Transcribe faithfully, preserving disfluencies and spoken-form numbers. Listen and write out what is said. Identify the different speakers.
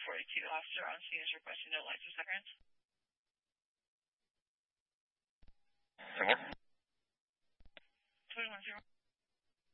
Speaker 1: forty-two, officer on scene is requesting no license seconds.
Speaker 2: Say what?
Speaker 1: twenty-one zero.